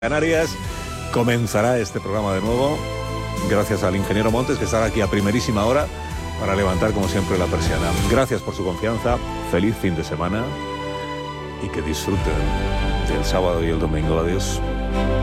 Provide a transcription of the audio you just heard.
Canarias. Comenzará este programa de nuevo, gracias al ingeniero Montes, que estará aquí a primerísima hora para levantar, como siempre, la persiana. Gracias por su confianza, feliz fin de semana y que disfruten del sábado y el domingo. Adiós.